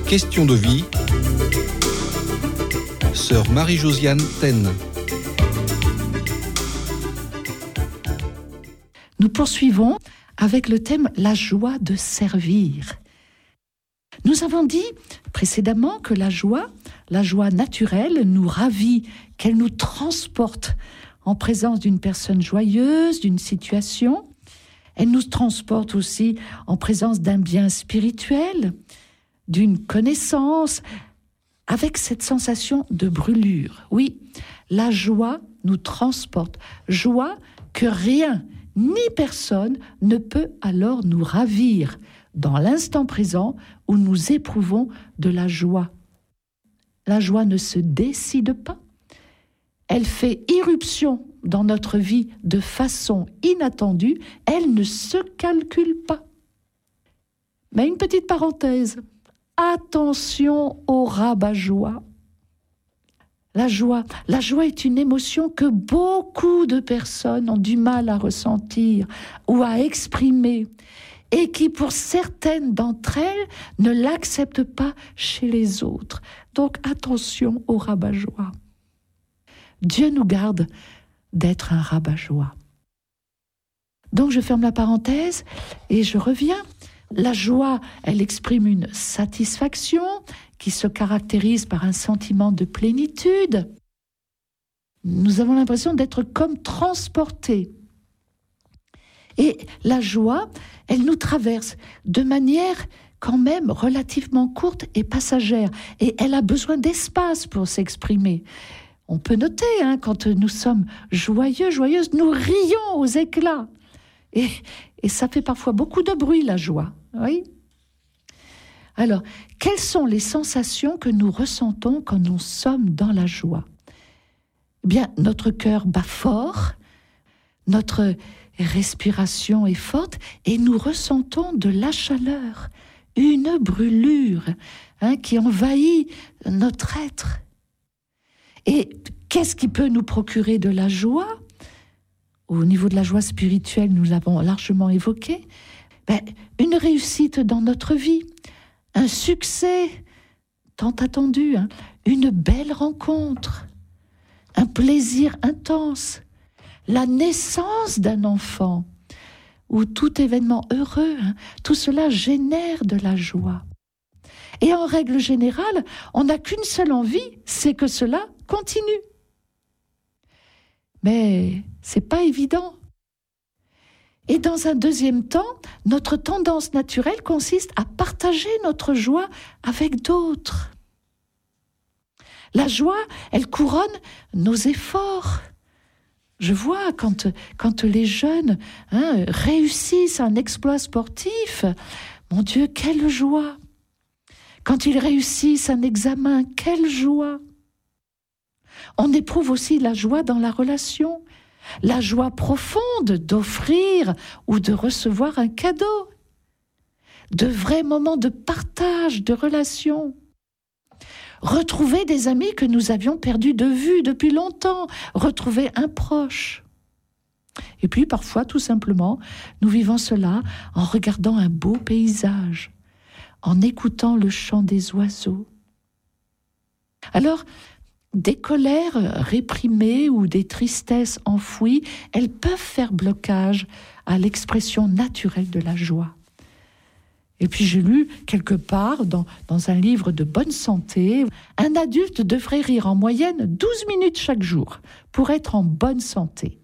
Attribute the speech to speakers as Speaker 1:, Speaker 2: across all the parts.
Speaker 1: Question de vie. Sœur Marie-Josiane Taine.
Speaker 2: Nous poursuivons avec le thème « La joie de servir ». Nous avons dit précédemment que la joie naturelle, nous ravit, qu'elle nous transporte en présence d'une personne joyeuse, d'une situation. Elle nous transporte aussi en présence d'un bien spirituel, d'une connaissance, avec cette sensation de brûlure. Oui, la joie nous transporte. Joie que rien ni personne ne peut alors nous ravir dans l'instant présent où nous éprouvons de la joie. La joie ne se décide pas. Elle fait irruption dans notre vie de façon inattendue. Elle ne se calcule pas. Mais une petite parenthèse. Attention au rabat-joie. La joie est une émotion que beaucoup de personnes ont du mal à ressentir ou à exprimer et qui, pour certaines d'entre elles, ne l'acceptent pas chez les autres. Donc attention au rabat-joie. Dieu nous garde d'être un rabat-joie. Donc je ferme la parenthèse et je reviens. La joie, elle exprime une satisfaction qui se caractérise par un sentiment de plénitude. Nous avons l'impression d'être comme transportés. Et la joie, elle nous traverse de manière quand même relativement courte et passagère. Et elle a besoin d'espace pour s'exprimer. On peut noter, quand nous sommes joyeux, joyeuses, nous rions aux éclats. Et ça fait parfois beaucoup de bruit, la joie. Oui. Alors, quelles sont les sensations que nous ressentons quand nous sommes dans la joie ? Eh bien, notre cœur bat fort, notre respiration est forte et nous ressentons de la chaleur, une brûlure qui envahit notre être. Et qu'est-ce qui peut nous procurer de la joie ? Au niveau de la joie spirituelle, nous l'avons largement évoqué. Une réussite dans notre vie, un succès tant attendu, une belle rencontre, un plaisir intense, la naissance d'un enfant ou tout événement heureux, tout cela génère de la joie. Et en règle générale, on n'a qu'une seule envie, c'est que cela continue. Mais c'est pas évident. Et dans un deuxième temps, notre tendance naturelle consiste à partager notre joie avec d'autres. La joie, elle couronne nos efforts. Je vois quand les jeunes réussissent un exploit sportif, mon Dieu, quelle joie! Quand ils réussissent un examen, quelle joie! On éprouve aussi la joie dans la relation, la joie profonde d'offrir ou de recevoir un cadeau, de vrais moments de partage, de relation. Retrouver des amis que nous avions perdus de vue depuis longtemps, retrouver un proche. Et puis parfois, tout simplement, nous vivons cela en regardant un beau paysage, en écoutant le chant des oiseaux. Alors, des colères réprimées ou des tristesses enfouies, elles peuvent faire blocage à l'expression naturelle de la joie. Et puis j'ai lu quelque part dans un livre de bonne santé, un adulte devrait rire en moyenne 12 minutes chaque jour pour être en bonne santé.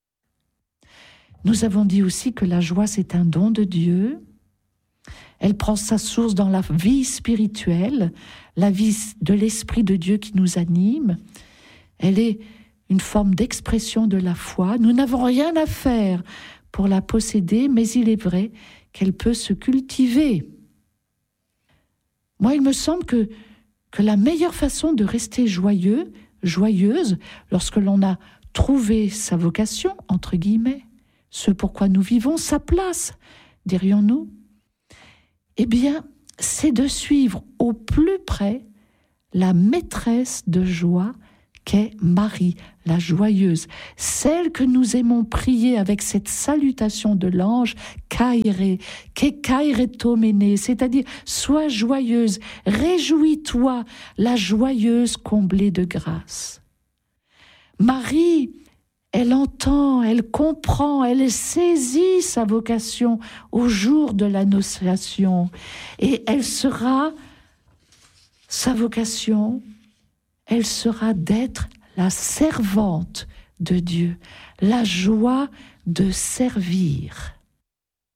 Speaker 2: Nous avons dit aussi que la joie, c'est un don de Dieu. Elle prend sa source dans la vie spirituelle, la vie de l'Esprit de Dieu qui nous anime. Elle est une forme d'expression de la foi. Nous n'avons rien à faire pour la posséder, mais il est vrai qu'elle peut se cultiver. Moi, il me semble que la meilleure façon de rester joyeux, joyeuse, lorsque l'on a trouvé sa vocation, entre guillemets, ce pourquoi nous vivons, sa place, dirions-nous, eh bien, c'est de suivre au plus près la maîtresse de joie qu'est Marie, la joyeuse, celle que nous aimons prier avec cette salutation de l'ange, Kaire, Kekairetomene, c'est-à-dire sois joyeuse, réjouis-toi, la joyeuse comblée de grâce. Marie, elle entend, elle comprend, elle saisit sa vocation au jour de l'Annonciation et sa vocation, elle sera d'être la servante de Dieu, la joie de servir.